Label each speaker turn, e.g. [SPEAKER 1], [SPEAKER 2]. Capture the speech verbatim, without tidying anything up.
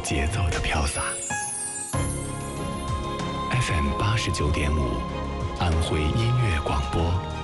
[SPEAKER 1] 节奏的飘洒。F M 八十九点五，安徽音乐广播。